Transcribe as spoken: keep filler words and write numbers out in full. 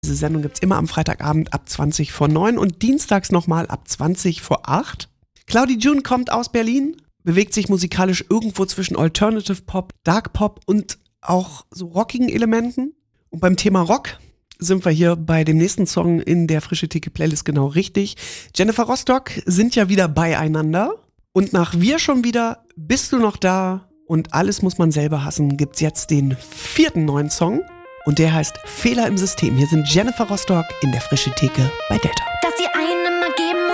Diese Sendung gibt's immer am Freitagabend ab zwanzig vor neun und dienstags nochmal ab zwanzig vor acht. Claudie June kommt aus Berlin, bewegt sich musikalisch irgendwo zwischen Alternative Pop, Dark Pop und auch so rockigen Elementen. Und beim Thema Rock sind wir hier bei dem nächsten Song in der Frische Theke Playlist genau richtig. Jennifer Rostock sind ja wieder beieinander. Und nach Wir schon wieder, Bist du noch da und Alles muss man selber hassen, gibt's jetzt den vierten neuen Song. Und der heißt Fehler im System. Hier sind Jennifer Rostock in der Frische Theke bei Delta. Dass die